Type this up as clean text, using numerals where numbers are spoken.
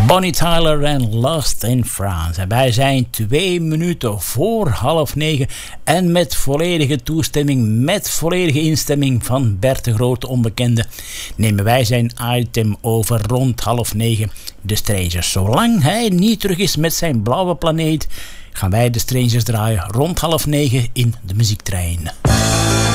Bonnie Tyler en Lost in France. En wij zijn 2 minuten voor 8:30 en met volledige toestemming, met volledige instemming van Bert de Grote Onbekende nemen wij zijn item over rond 8:30. De Strangers. Zolang hij niet terug is met zijn blauwe planeet, gaan wij de Strangers draaien rond 8:30 in de muziektrein.